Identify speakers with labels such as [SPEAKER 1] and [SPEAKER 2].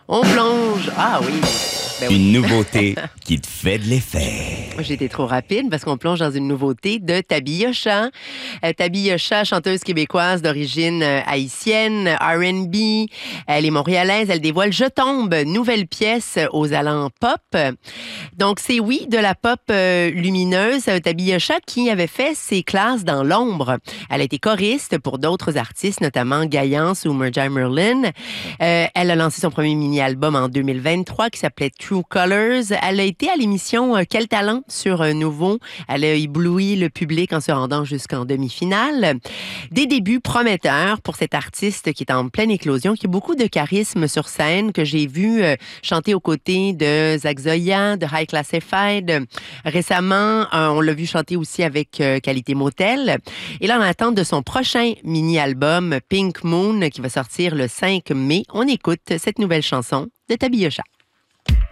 [SPEAKER 1] On plonge. Ah oui. Ben oui.
[SPEAKER 2] Une nouveauté qui te fait de l'effet.
[SPEAKER 1] J'ai été trop rapide parce qu'on plonge dans une nouveauté de Tabi Yosha. Tabi Yosha, chanteuse québécoise d'origine haïtienne, R&B. Elle est montréalaise. Elle dévoile Je tombe, nouvelle pièce aux allants pop. Donc, c'est oui, de la pop lumineuse. Tabi Yosha qui avait fait ses classes dans l'ombre. Elle a été choriste pour d'autres artistes, notamment Gaillance ou Merjai Merlin. Elle a lancé son premier mini-album en 2023 qui s'appelait True Colors. Elle a été à l'émission Quel talent sur Nouveau. Elle a ébloui le public en se rendant jusqu'en demi-finale. Des débuts prometteurs pour cette artiste qui est en pleine éclosion, qui a beaucoup de charisme sur scène, que j'ai vu chanter aux côtés de Zach Zoya, de High Classified. Récemment, on l'a vu chanter aussi avec Qualité Motel. Et là, en attente de son prochain mini-album Pink Moon qui va sortir le 5 mai, on écoute cette nouvelle chanson de Tabi Yosha.